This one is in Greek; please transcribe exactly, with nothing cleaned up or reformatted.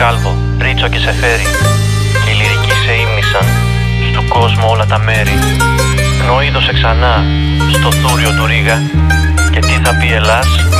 κάλβο, ρίτσο και σε φέρει. Και οι λυρικοί σε ύμνησαν στου κόσμου όλα τα μέρη. Ενώ είδωσε ξανά στο θούριο του Ρίγα. Και τι θα πει Ελλάς